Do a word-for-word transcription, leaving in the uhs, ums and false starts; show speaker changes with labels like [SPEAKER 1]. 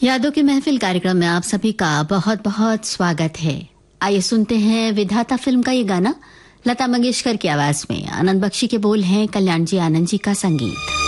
[SPEAKER 1] यादों की महफिल कार्यक्रम में आप सभी का बहुत बहुत स्वागत है। आइए सुनते हैं विधाता फिल्म का ये गाना लता मंगेशकर की आवाज में। आनंद बख्शी के बोल हैं, कल्याण जी आनंद जी का संगीत।